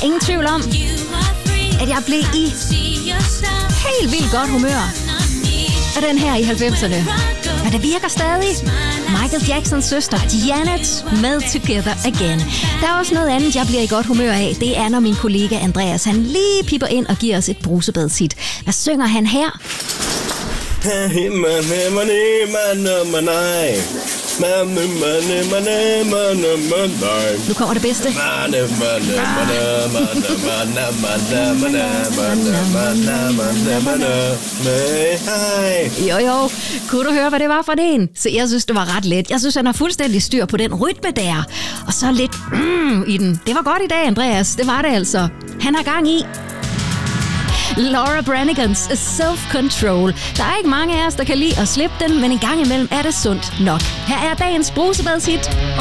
er ingen tvivl om, at jeg blev i helt vildt godt humør af den her i 90'erne. Men det virker stadig. Michael Jacksons søster Janet med Together Again. Der er også noget andet, jeg bliver i godt humør af. Det er, når min kollega Andreas, han lige pipper ind og giver os et brusebadsigt. Hvad synger han her? Nu kommer det bedste. Jo, kunne du høre, hvad det var for en? Så jeg synes, det var ret let. Jeg synes, han har fuldstændig styr på den rytme der. Og så lidt i den. Det var godt i dag, Andreas. Det var det altså. Han har gang i. Laura Brannigans Self-Control. Der er ikke mange af os, der kan lide at slippe den, men en gang imellem er det sundt nok. Her er dagens brusebadshit.